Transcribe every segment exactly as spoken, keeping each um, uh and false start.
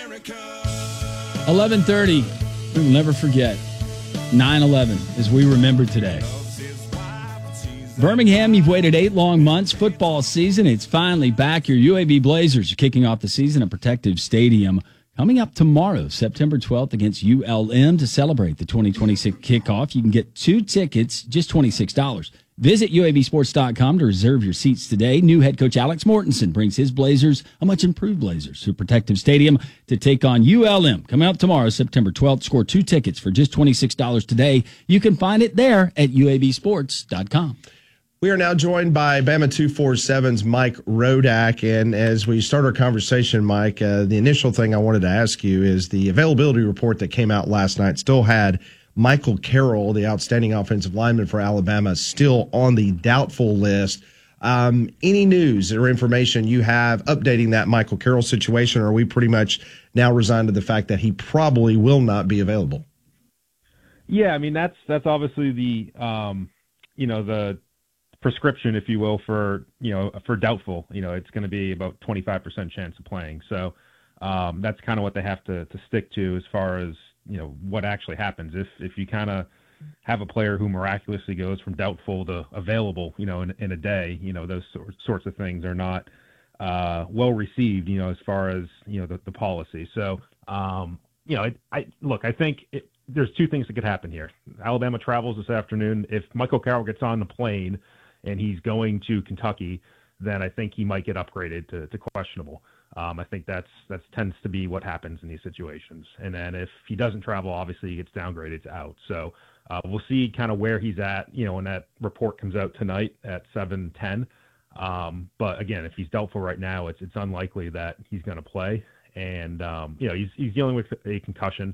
eleven thirty. We will never forget nine eleven as we remember today. Birmingham, you've waited eight long months. Football season, it's finally back. Your U A B Blazers are kicking off the season at Protective Stadium coming up tomorrow, September twelfth, against U L M to celebrate the twenty twenty-six kickoff. You can get two tickets, just twenty-six dollars. Visit U A B sports dot com to reserve your seats today. New head coach Alex Mortensen brings his Blazers, a much improved Blazers, to Protective Stadium to take on U L M. Coming up tomorrow, September twelfth. Score two tickets for just twenty-six dollars today. You can find it there at U A B sports dot com. We are now joined by Bama two forty-seven's Mike Rodak. And as we start our conversation, Mike, uh, the initial thing I wanted to ask you is the availability report that came out last night still had Michael Carroll, the outstanding offensive lineman for Alabama, still on the doubtful list. Um, any news or information you have updating that Michael Carroll situation, or are we pretty much now resigned to the fact that he probably will not be available? Yeah, I mean, that's that's obviously the, um, you know, the prescription, if you will, for, you know, for doubtful. You know, it's going to be about twenty-five percent chance of playing. So um, that's kind of what they have to, to stick to as far as, you know, what actually happens. If if you kind of have a player who miraculously goes from doubtful to available, you know, in, in a day, you know, those sort, sorts of things are not uh, well received, you know, as far as, you know, the, the policy. So, um, you know, it, I look, I think it, there's two things that could happen here. Alabama travels this afternoon. If Michael Carroll gets on the plane and he's going to Kentucky, then I think he might get upgraded to, to questionable. Um, I think that's that tends to be what happens in these situations. And then if he doesn't travel, obviously he gets downgraded to out. So uh, we'll see kind of where he's at, you know, when that report comes out tonight at seven ten. Um, but again, if he's doubtful right now, it's it's unlikely that he's going to play. And um, you know, he's he's dealing with a concussion.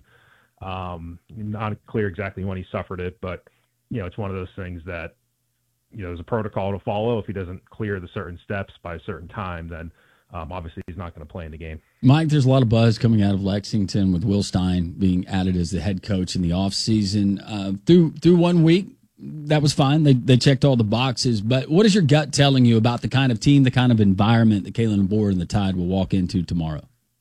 Um, not clear exactly when he suffered it, but you know, it's one of those things that, you know, there's a protocol to follow. If he doesn't clear the certain steps by a certain time, then um, obviously he's not going to play in the game. Mike, there's a lot of buzz coming out of Lexington with Will Stein being added as the head coach in the offseason. Uh, through through one week, that was fine. They they checked all the boxes. But what is your gut telling you about the kind of team, the kind of environment that Kalen DeBoer and the Tide will walk into tomorrow?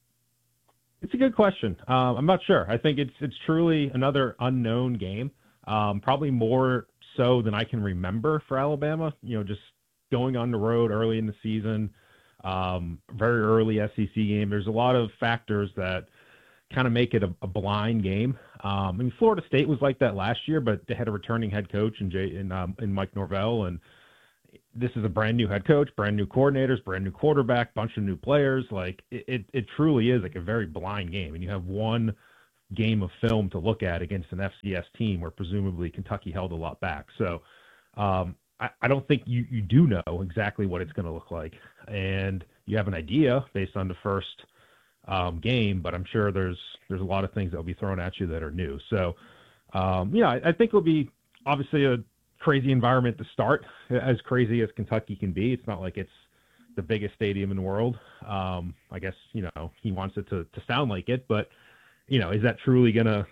It's a good question. Um, I'm not sure. I think it's it's truly another unknown game. Um, probably more so than I can remember for Alabama. You know, just going on the road early in the season, um, very early S E C game. There's a lot of factors that kind of make it a, a blind game. Um, I mean, Florida State was like that last year, but they had a returning head coach in Jay in, um, in Mike Norvell, and this is a brand new head coach, brand new coordinators, brand new quarterback, bunch of new players. Like it, it, it truly is like a very blind game, and you have one game of film to look at against an F C S team where presumably Kentucky held a lot back. So um, I, I don't think you, you do know exactly what it's going to look like. And you have an idea based on the first um, game, but I'm sure there's there's a lot of things that will be thrown at you that are new. So, um, yeah, I, I think it'll be obviously a crazy environment to start, as crazy as Kentucky can be. It's not like it's the biggest stadium in the world. Um, I guess, you know, he wants it to, to sound like it, but you know, is that truly going to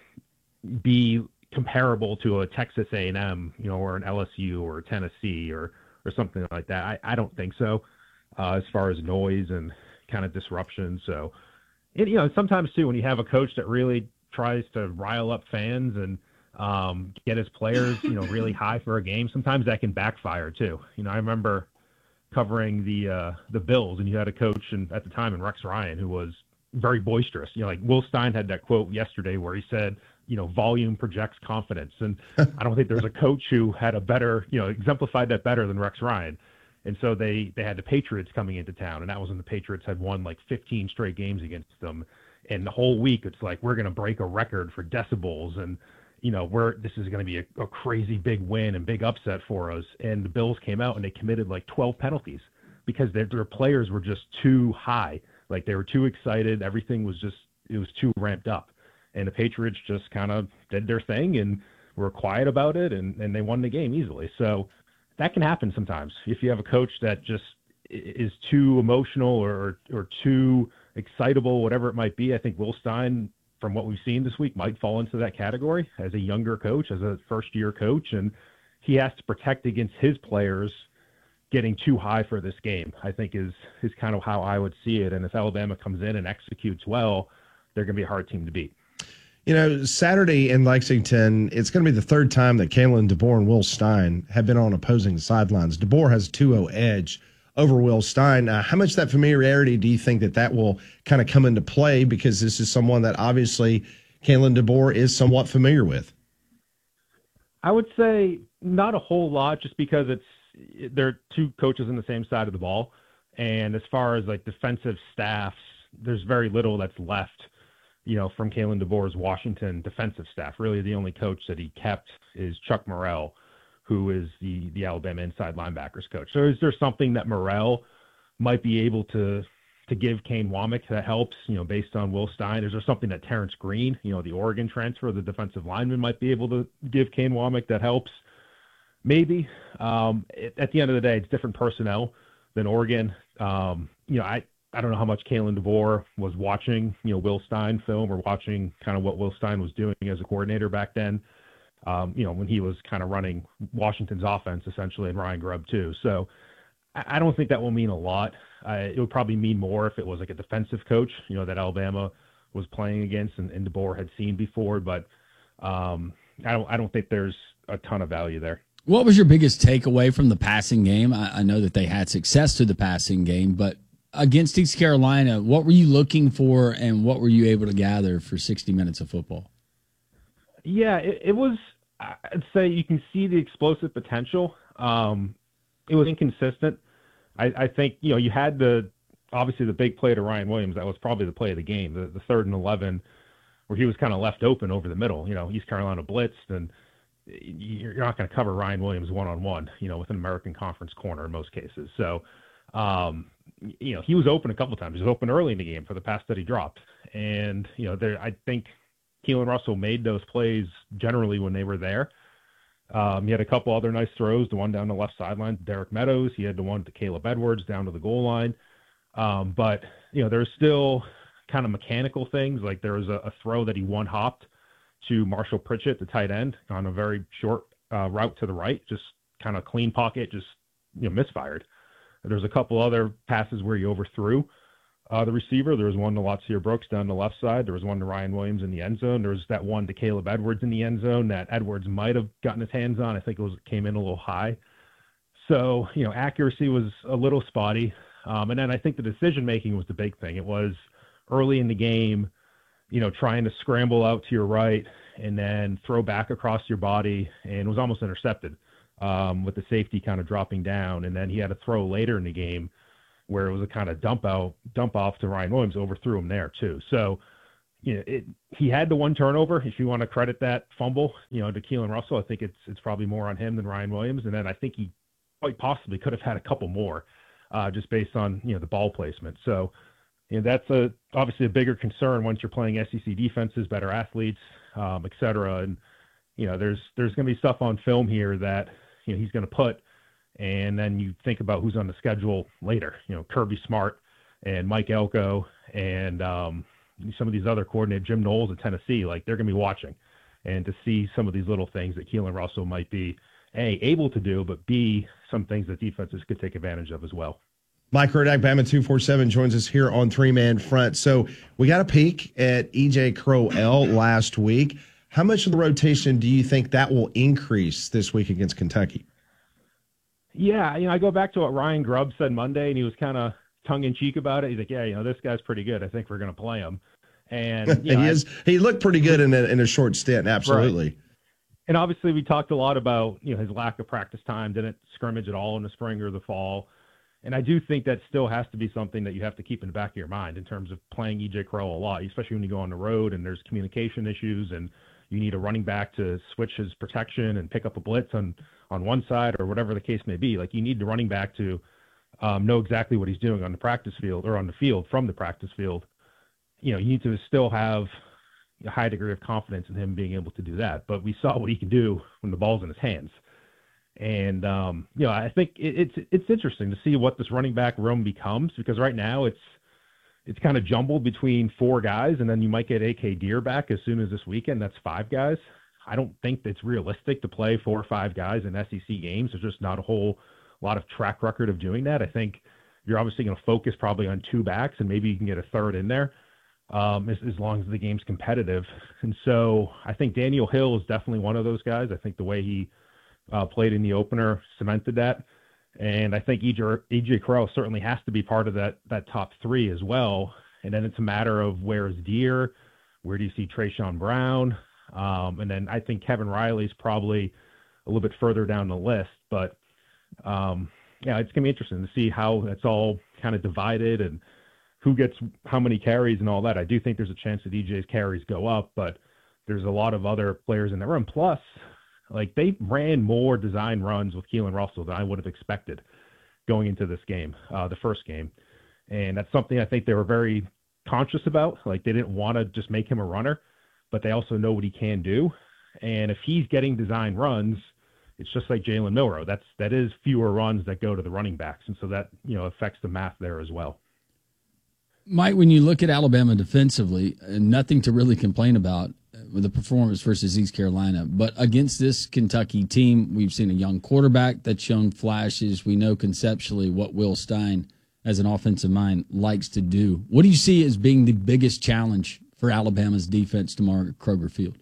be comparable to a Texas A and M, you know, or an L S U or Tennessee or, or something like that? I, I don't think so, uh, as far as noise and kind of disruption. So, it, you know, sometimes too, when you have a coach that really tries to rile up fans and um, get his players, you know, really high for a game, sometimes that can backfire too. You know, I remember covering the, uh, the Bills, and you had a coach and at the time in Rex Ryan who was very boisterous. You know, like Will Stein had that quote yesterday where he said, you know, volume projects confidence. And I don't think there's a coach who had a better, you know, exemplified that better than Rex Ryan. And so they, they had the Patriots coming into town, and that was when the Patriots had won like fifteen straight games against them. And the whole week it's like, we're going to break a record for decibels. And, you know, we're, this is going to be a, a crazy big win and big upset for us. And the Bills came out and they committed like twelve penalties because their, their players were just too high. Like they were too excited. Everything was just, it was too ramped up. And the Patriots just kind of did their thing and were quiet about it, and, and they won the game easily. So that can happen sometimes. If you have a coach that just is too emotional or, or too excitable, whatever it might be, I think Will Stein, from what we've seen this week, might fall into that category as a younger coach, as a first-year coach. And he has to protect against his players getting too high for this game, I think is is kind of how I would see it. And if Alabama comes in and executes well, they're going to be a hard team to beat. You know, Saturday in Lexington, it's going to be the third time that Kalen DeBoer and Will Stein have been on opposing sidelines. DeBoer has a two oh edge over Will Stein. Uh, how much that familiarity do you think that that will kind of come into play? Because this is someone that obviously Kalen DeBoer is somewhat familiar with. I would say not a whole lot, just because it's they're two coaches on the same side of the ball. And as far as like defensive staffs, there's very little that's left, you know, from Kalen DeBoer's Washington defensive staff. Really, the only coach that he kept is Chuck Morrell, who is the the Alabama inside linebackers coach. So is there something that Morrell might be able to to give Kane Womack that helps, you know, based on Will Stein? Is there something that Terrence Green, you know, the Oregon transfer, the defensive lineman, might be able to give Kane Womack that helps? Maybe. Um, it, at the end of the day, it's different personnel than Oregon. Um, you know, I, I don't know how much Kalen DeBoer was watching, you know, Will Stein film, or watching kind of what Will Stein was doing as a coordinator back then, um, you know, when he was kind of running Washington's offense essentially, and Ryan Grubb too. So I, I don't think that will mean a lot. Uh, it would probably mean more if it was like a defensive coach, you know, that Alabama was playing against and, and DeBoer had seen before. But um, I don't, I don't think there's a ton of value there. What was your biggest takeaway from the passing game? I, I know that they had success to the passing game, but against East Carolina, what were you looking for, and what were you able to gather for sixty minutes of football? Yeah, it, it was, I'd say you can see the explosive potential. Um, it was inconsistent. I, I think, you know, you had the, obviously the big play to Ryan Williams. That was probably the play of the game, the, the third and eleven, where he was kind of left open over the middle. You know, East Carolina blitzed, and you're not going to cover Ryan Williams one-on-one, you know, with an American Conference corner in most cases. So, um, you know, he was open a couple times. He was open early in the game for the pass that he dropped. And, you know, there, I think Keelan Russell made those plays generally when they were there. Um, he had a couple other nice throws, the one down the left sideline, Derek Meadows. He had the one to Caleb Edwards down to the goal line. Um, but, you know, there's still kind of mechanical things. Like there was a, a throw that he one-hopped to Marshall Pritchett, the tight end, on a very short uh, route to the right, just kind of clean pocket, just, you know, misfired. There's a couple other passes where he overthrew uh, the receiver. There was one to Latsier Brooks down the left side. There was one to Ryan Williams in the end zone. There was that one to Caleb Edwards in the end zone that Edwards might have gotten his hands on. I think it was came in a little high. So, you know, accuracy was a little spotty. Um, and then I think the decision-making was the big thing. It was early in the game, you know, trying to scramble out to your right and then throw back across your body, and was almost intercepted. Um, with the safety kind of dropping down. And then he had a throw later in the game where it was a kind of dump out, dump off to Ryan Williams, overthrew him there too. So, you know, it, he had the one turnover. If you want to credit that fumble, you know, to Keelan Russell, I think it's, it's probably more on him than Ryan Williams. And then I think he quite possibly could have had a couple more uh, just based on, you know, the ball placement. So, you know, that's a, obviously a bigger concern once you're playing S E C defenses, better athletes, um, et cetera. And, you know, there's, there's going to be stuff on film here that, you know, he's going to put, and then you think about who's on the schedule later, you know, Kirby Smart and Mike Elko and um, some of these other coordinators, Jim Knowles at Tennessee, like they're going to be watching, and to see some of these little things that Keelan Russell might be A, able to do, but B, some things that defenses could take advantage of as well. Mike Rodak, Bama two forty-seven, joins us here on Three Man Front. So we got a peek at E J Crowell last week. How much of the rotation do you think that will increase this week against Kentucky? Yeah, you know, I go back to what Ryan Grubb said Monday, and he was kind of tongue-in-cheek about it. He's like, yeah, you know, this guy's pretty good. I think we're going to play him. And you know, he is. He looked pretty good in a, in a short stint, absolutely. Right. And obviously we talked a lot about, you know, his lack of practice time, didn't scrimmage at all in the spring or the fall. And I do think that still has to be something that you have to keep in the back of your mind in terms of playing E J Crowell a lot, especially when you go on the road and there's communication issues and you need a running back to switch his protection and pick up a blitz on, on one side or whatever the case may be. Like, you need the running back to um, know exactly what he's doing on the practice field or on the field from the practice field. You know, you need to still have a high degree of confidence in him being able to do that. But we saw what he can do when the ball's in his hands. And, um, you know, I think it, it's, it's interesting to see what this running back room becomes, because right now it's, it's kind of jumbled between four guys, and then you might get A K Deer back as soon as this weekend. That's five guys. I don't think it's realistic to play four or five guys in S E C games. There's just not a whole lot of track record of doing that. I think you're obviously going to focus probably on two backs, and maybe you can get a third in there. um, as, as long as the game's competitive. And so I think Daniel Hill is definitely one of those guys. I think the way he uh, played in the opener cemented that. And I think E J Correll certainly has to be part of that that top three as well. And then it's a matter of where is Deere, where do you see Trayshawn Brown, um, and then I think Kevin Riley's probably a little bit further down the list. But um, yeah, it's gonna be interesting to see how that's all kind of divided and who gets how many carries and all that. I do think there's a chance that E J's carries go up, but there's a lot of other players in the room. Plus, like they ran more design runs with Keelan Russell than I would have expected going into this game, uh, the first game. And that's something I think they were very conscious about. Like they didn't want to just make him a runner, but they also know what he can do. And if he's getting design runs, it's just like Jalen Milroe. That's, that is fewer runs that go to the running backs. And so that, you know, affects the math there as well. Mike, when you look at Alabama defensively, nothing to really complain about with the performance versus East Carolina. But against this Kentucky team, we've seen a young quarterback that's shown flashes. We know conceptually what Will Stein, as an offensive mind, likes to do. What do you see as being the biggest challenge for Alabama's defense tomorrow at Kroger Field?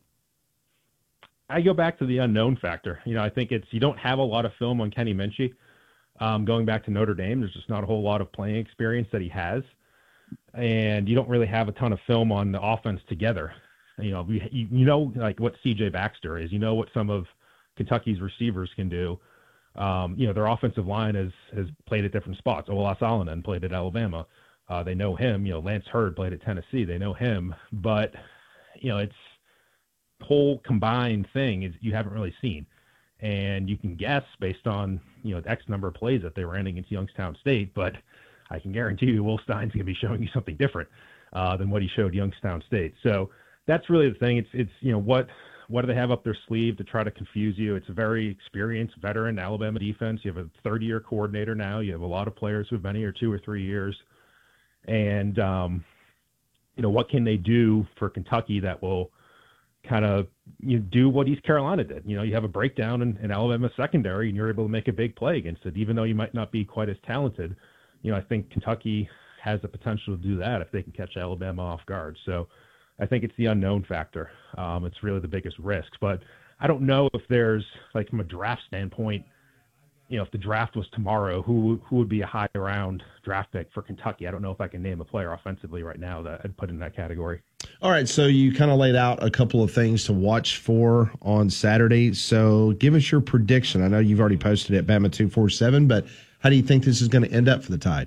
I go back to the unknown factor. You know, I think it's you don't have a lot of film on Kenny Minchie. Um, going back to Notre Dame, there's just not a whole lot of playing experience that he has. And you don't really have a ton of film on the offense together. You know, you, you know, like what C J Baxter is, you know, what some of Kentucky's receivers can do. Um, you know, their offensive line has, has played at different spots. Ola Salonen played at Alabama. Uh, they know him. You know, Lance Hurd played at Tennessee. They know him. But, you know, it's whole combined thing is you haven't really seen. And you can guess based on, you know, the X number of plays that they ran against Youngstown State. But I can guarantee you Will Stein's going to be showing you something different uh, than what he showed Youngstown State. So that's really the thing. It's, it's you know, what what do they have up their sleeve to try to confuse you? It's a very experienced veteran Alabama defense. You have a thirty-year coordinator now. You have a lot of players who have been here two or three years. And, um, you know, what can they do for Kentucky that will kind of you know, do what East Carolina did? You know, you have a breakdown in, in Alabama secondary, and you're able to make a big play against it, even though you might not be quite as talented. You know, I think Kentucky has the potential to do that if they can catch Alabama off guard. So I think it's the unknown factor. Um, it's really the biggest risk. But I don't know if there's, like, from a draft standpoint, you know, if the draft was tomorrow, who who would be a high round draft pick for Kentucky? I don't know if I can name a player offensively right now that I'd put in that category. All right, so you kind of laid out a couple of things to watch for on Saturday. So give us your prediction. I know you've already posted it at Bama two forty-seven, but how do you think this is going to end up for the Tide?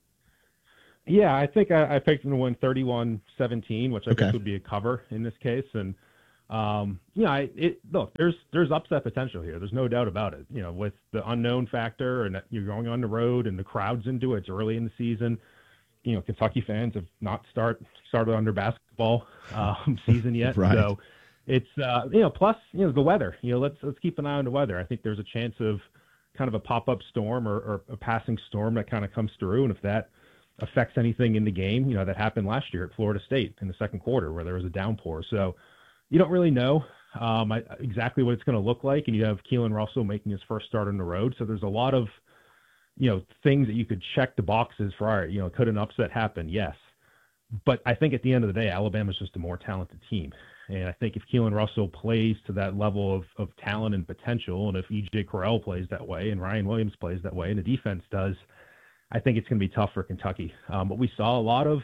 Yeah, I think I, I picked them to win thirty-one seventeen, which I okay. guess would be a cover in this case. And, um, you know, I, it, look, there's there's upset potential here. There's no doubt about it. You know, with the unknown factor and you're going on the road and the crowd's into it. It's early in the season. You know, Kentucky fans have not start started on their basketball um, season yet. Right. So it's, uh, you know, plus, you know, the weather. You know, let's let's keep an eye on the weather. I think there's a chance of kind of a pop-up storm or, or a passing storm that kind of comes through. And if that affects anything in the game, you know, that happened last year at Florida State in the second quarter where there was a downpour. So you don't really know um, I, exactly what it's going to look like. And you have Keelan Russell making his first start on the road. So there's a lot of, you know, things that you could check the boxes for, all right, you know, could an upset happen? Yes. But I think at the end of the day, Alabama's just a more talented team. And I think if Keelan Russell plays to that level of, of talent and potential, and if E J Correll plays that way and Ryan Williams plays that way and the defense does, I think it's going to be tough for Kentucky. Um, but we saw a lot of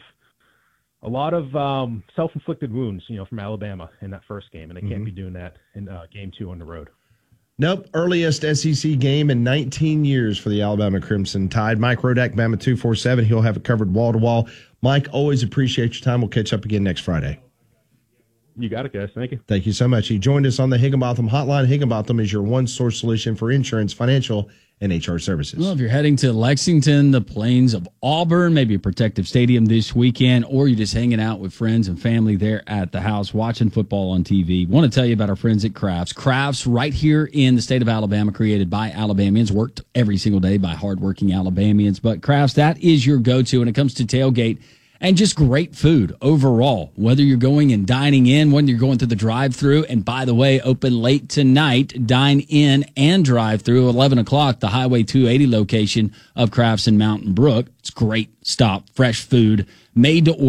a lot of um, self-inflicted wounds, you know, from Alabama in that first game, and they mm-hmm. can't be doing that in uh, game two on the road. Nope. Earliest S E C game in nineteen years for the Alabama Crimson Tide. Mike Rodak, Bama two forty-seven. He'll have it covered wall to wall. Mike, always appreciate your time. We'll catch up again next Friday. You got it, guys. Thank you. Thank you so much. He joined us on the Higginbotham Hotline. Higginbotham is your one-source solution for insurance, financial, and H R services. Well, if you're heading to Lexington, the Plains of Auburn, maybe a Protective Stadium this weekend, or you're just hanging out with friends and family there at the house watching football on T V, want to tell you about our friends at Crafts. Crafts, right here in the state of Alabama, created by Alabamians, worked every single day by hardworking Alabamians. But Crafts, that is your go-to when it comes to tailgate and just great food overall, whether you're going and dining in, whether you're going through the drive-thru. And by the way, open late tonight, dine in and drive-thru, eleven o'clock, the Highway two eighty location of Crafts in Mountain Brook. It's great stop, fresh food, made to order.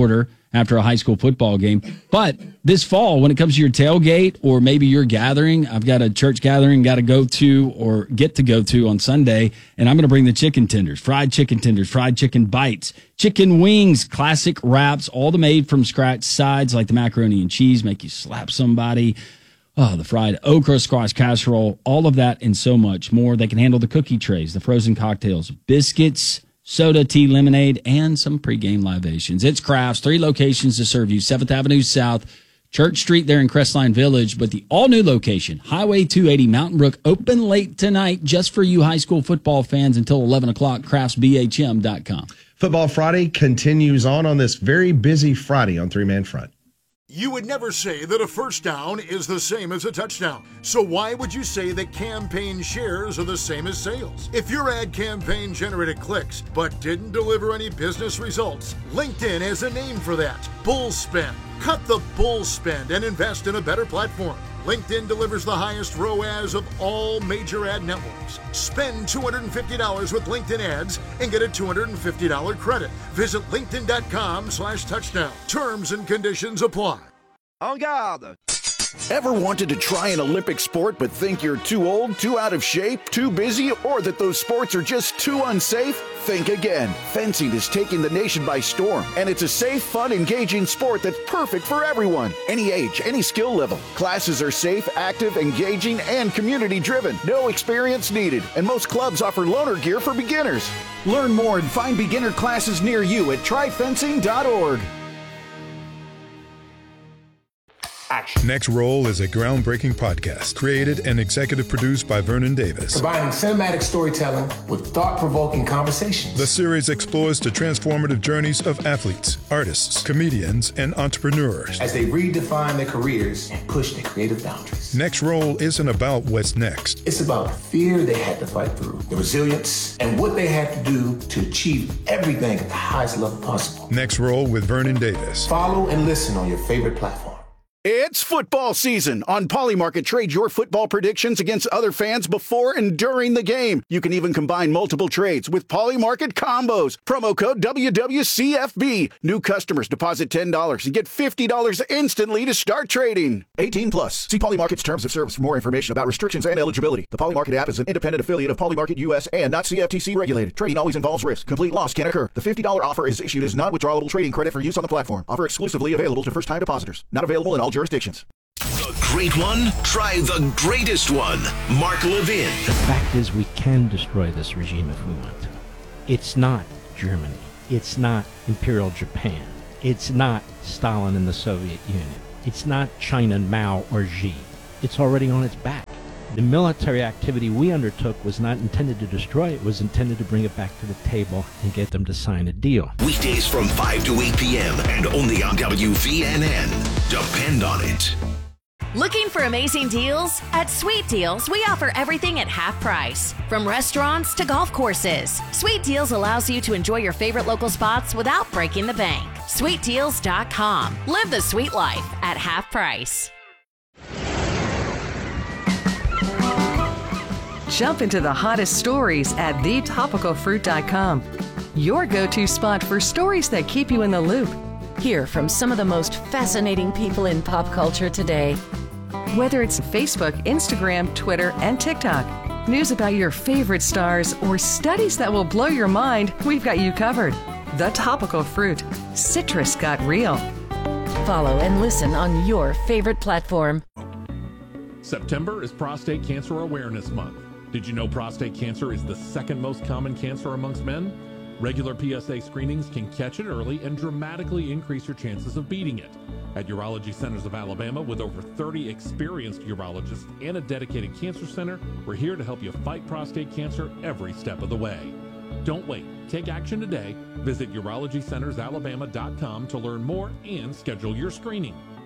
after a high school football game. But this fall, when it comes to your tailgate or maybe your gathering, I've got a church gathering got to go to or get to go to on Sunday, and I'm going to bring the chicken tenders, fried chicken tenders, fried chicken bites, chicken wings, classic wraps, all the made from scratch sides like the macaroni and cheese, make you slap somebody. Oh, the fried okra, squash casserole, all of that and so much more. They can handle the cookie trays, the frozen cocktails, biscuits, soda, tea, lemonade, and some pregame libations. It's Crafts, three locations to serve you. seventh Avenue South, Church Street there in Crestline Village, but the all-new location, Highway two eighty, Mountain Brook, open late tonight just for you high school football fans until eleven o'clock, crafts b h m dot com. Football Friday continues on on this very busy Friday on Three Man Front. You would never say that a first down is the same as a touchdown. So why would you say that campaign shares are the same as sales? If your ad campaign generated clicks but didn't deliver any business results, LinkedIn has a name for that. Bull spend. Cut the bull spend and invest in a better platform. LinkedIn delivers the highest R O A S of all major ad networks. Spend two hundred fifty dollars with LinkedIn ads and get a two hundred fifty dollars credit. Visit linkedin.com slash touchdown. Terms and conditions apply. En garde! Ever wanted to try an Olympic sport but think you're too old, too out of shape, too busy, or that those sports are just too unsafe? Think again. Fencing is taking the nation by storm, and it's a safe, fun, engaging sport that's perfect for everyone. Any age, any skill level. Classes are safe, active, engaging, and community-driven. No experience needed, and most clubs offer loaner gear for beginners. Learn more and find beginner classes near you at try fencing dot org. Action. Next Roll is a groundbreaking podcast created and executive produced by Vernon Davis. Combining cinematic storytelling with thought-provoking conversations. The series explores the transformative journeys of athletes, artists, comedians, and entrepreneurs as they redefine their careers and push their creative boundaries. Next Roll isn't about what's next. It's about the fear they had to fight through, the resilience, and what they had to do to achieve everything at the highest level possible. Next Roll with Vernon Davis. Follow and listen on your favorite platform. It's football season. On Polymarket, trade your football predictions against other fans before and during the game. You can even combine multiple trades with Polymarket combos. Promo code W W C F B. New customers deposit ten dollars and get fifty dollars instantly to start trading. eighteen plus. See Polymarket's terms of service for more information about restrictions and eligibility. The Polymarket app is an independent affiliate of Polymarket U S and not C F T C regulated. Trading always involves risk. Complete loss can occur. The fifty dollars offer is issued as non-withdrawable trading credit for use on the platform. Offer exclusively available to first-time depositors. Not available in all jurisdictions. The great one? Try the greatest one. Mark Levin. The fact is we can destroy this regime if we want to. It's not Germany. It's not Imperial Japan. It's not Stalin and the Soviet Union. It's not China, Mao, or Xi. It's already on its back. The military activity we undertook was not intended to destroy it. It was intended to bring it back to the table and get them to sign a deal. Weekdays from five to eight p.m. and only on W V N N. Depend on it. Looking for amazing deals? At Sweet Deals, we offer everything at half price. From restaurants to golf courses, Sweet Deals allows you to enjoy your favorite local spots without breaking the bank. sweet deals dot com. Live the sweet life at half price. Jump into the hottest stories at the topical fruit dot com. Your go-to spot for stories that keep you in the loop. Hear from some of the most fascinating people in pop culture today. Whether it's Facebook, Instagram, Twitter, and TikTok, news about your favorite stars, or studies that will blow your mind, we've got you covered. The Topical Fruit. Citrus got real. Follow and listen on your favorite platform. September is Prostate Cancer Awareness Month. Did you know prostate cancer is the second most common cancer amongst men? Regular P S A screenings can catch it early and dramatically increase your chances of beating it. At Urology Centers of Alabama, with over thirty experienced urologists and a dedicated cancer center, we're here to help you fight prostate cancer every step of the way. Don't wait. Take action today. Visit urology centers alabama dot com to learn more and schedule your screening.